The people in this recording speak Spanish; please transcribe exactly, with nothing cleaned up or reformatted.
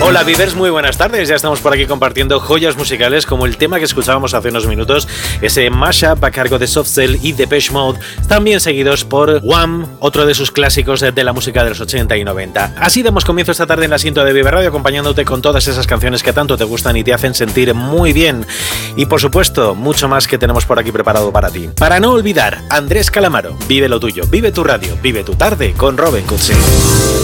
Hola Vivers, muy buenas tardes. Ya estamos por aquí compartiendo joyas musicales como el tema que escuchábamos hace unos minutos, ese mashup a cargo de Soft Cell y Depeche Mode, también seguidos por Wham, otro de sus clásicos de la música de los ochenta y noventa. Así damos comienzo esta tarde en la cinta de Vive Radio, acompañándote con todas esas canciones que tanto te gustan y te hacen sentir muy bien. Y por supuesto, mucho más que tenemos por aquí preparado para ti. Para no olvidar, Andrés Calamaro, vive lo tuyo, vive tu radio, vive tu tarde con Robin Cutsi.